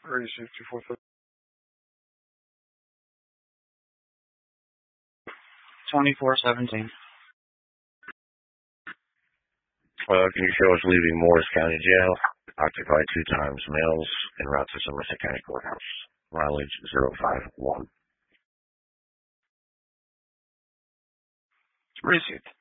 Received 247. 2417. Can you show us leaving Morris County Jail, occupied 2 times, males, en route to Somerset County Courthouse, mileage 051. Received.